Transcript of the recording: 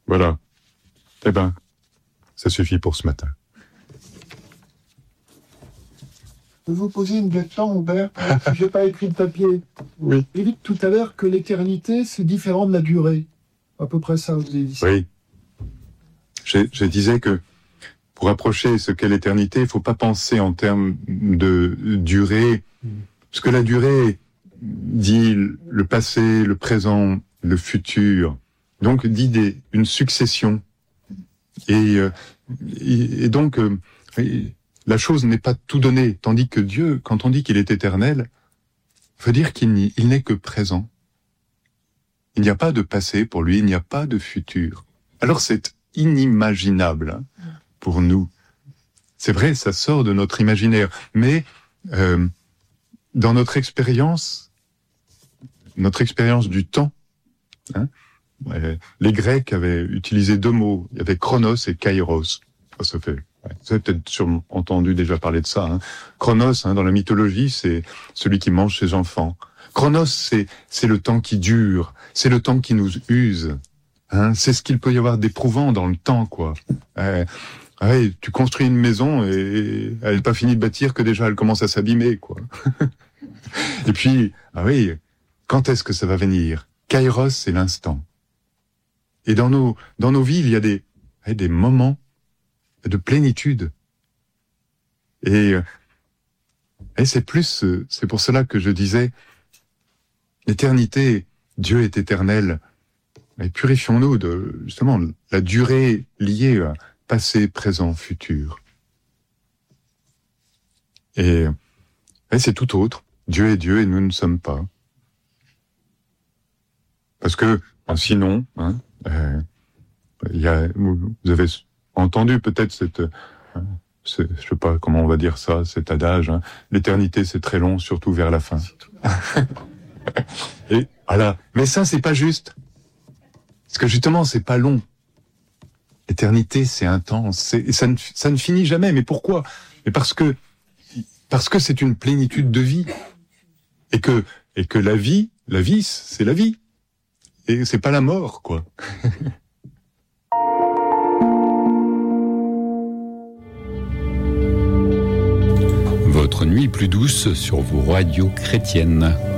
Voilà. Eh ben, ça suffit pour ce matin. Je peux vous poser une question, Hubert? Je n'ai pas écrit de papier. Oui. Vous dites tout à l'heure que l'éternité, c'est différent de la durée. À peu près ça, vous avez dit. Oui. Je disais que pour approcher ce qu'est l'éternité, il ne faut pas penser en termes de durée, parce que la durée dit le passé, le présent, le futur, donc dit une succession. Et donc, la chose n'est pas tout donnée, tandis que Dieu, quand on dit qu'il est éternel, veut dire qu'il n'est que présent. Il n'y a pas de passé pour lui, il n'y a pas de futur. Alors c'est inimaginable pour nous. C'est vrai, ça sort de notre imaginaire, mais dans notre expérience du temps, les Grecs avaient utilisé 2 mots, il y avait chronos et kairos. Ça fait, vous avez peut-être sûrement entendu déjà parler de ça. Chronos, dans la mythologie, c'est celui qui mange ses enfants. Chronos, c'est le temps qui dure, c'est le temps qui nous use. C'est ce qu'il peut y avoir d'éprouvant dans le temps, quoi. Tu construis une maison et elle n'est pas finie de bâtir que déjà elle commence à s'abîmer, quoi. Et puis, quand est-ce que ça va venir? Kairos, c'est l'instant. Et dans nos vies, il y a des moments de plénitude. Et c'est pour cela que je disais, l'éternité, Dieu est éternel. Et purifions-nous de, justement, la durée liée à passé, présent, futur. Et c'est tout autre. Dieu est Dieu et nous ne sommes pas. Parce que, sinon, vous avez entendu peut-être je sais pas comment on va dire ça, cet adage, l'éternité c'est très long, surtout vers la fin. Et voilà. Mais ça, c'est pas juste. Parce que justement, c'est pas long. L'éternité, c'est intense. Ça ne finit jamais. Mais pourquoi? Mais parce que c'est une plénitude de vie. Et que la vie, c'est la vie. Et c'est pas la mort, quoi. Votre nuit plus douce sur vos radios chrétiennes.